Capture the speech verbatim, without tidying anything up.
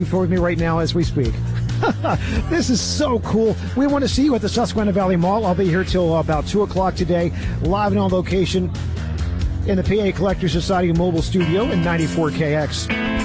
for me right now as we speak. This is so cool. We want to see you at the Susquehanna Valley Mall. I'll be here till about two o'clock today, live and on location in the P A Collectors Society mobile studio in ninety-four K X.